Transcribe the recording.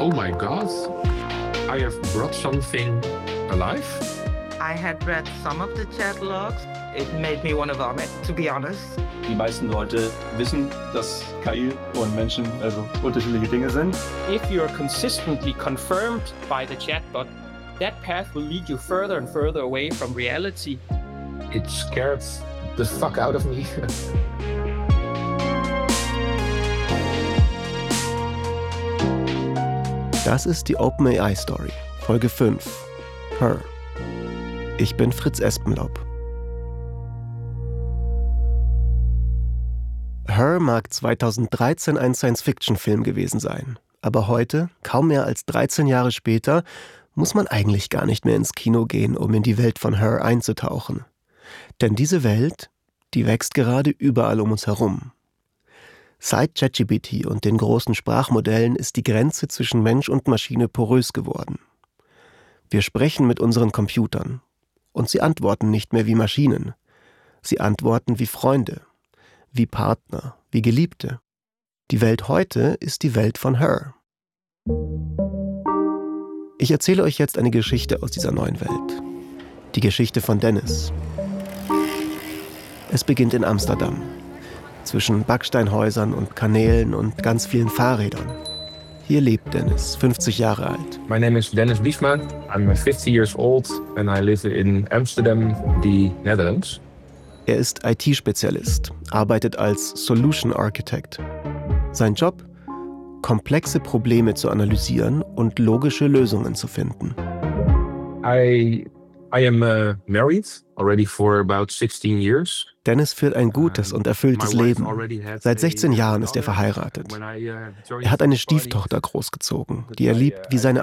oh my God, I have brought something alive. I had read some of the chat logs. It made me want to vomit, to be honest. Die meisten Leute wissen, dass KI und Menschen also unterschiedliche Dinge sind. If you're consistently confirmed by the chatbot, that path will lead you further and further away from reality. It scared the fuck out of me. Das ist die OpenAI-Story, Folge 5, Her. Ich bin Fritz Espenlaub. Her mag 2013 ein Science-Fiction-Film gewesen sein. Aber heute, kaum mehr als 13 Jahre später, muss man eigentlich gar nicht mehr ins Kino gehen, um in die Welt von Her einzutauchen. Denn diese Welt, die wächst gerade überall um uns herum. Seit ChatGPT und den großen Sprachmodellen ist die Grenze zwischen Mensch und Maschine porös geworden. Wir sprechen mit unseren Computern. Und sie antworten nicht mehr wie Maschinen. Sie antworten wie Freunde, wie Partner, wie Geliebte. Die Welt heute ist die Welt von Her. Ich erzähle euch jetzt eine Geschichte aus dieser neuen Welt. Die Geschichte von Dennis. Es beginnt in Amsterdam. Zwischen Backsteinhäusern und Kanälen und ganz vielen Fahrrädern. Hier lebt Dennis, 50 Jahre alt. My name is Dennis Biefma. I'm 50 years old and I live in Amsterdam, the Netherlands. Er ist IT-Spezialist, arbeitet als Solution Architect. Sein Job? Komplexe Probleme zu analysieren und logische Lösungen zu finden. I am married already for about 16 years. Dennis führt ein gutes und erfülltes Leben. Seit 16 Jahren ist er verheiratet. Er hat eine Stieftochter großgezogen, die er liebt wie seine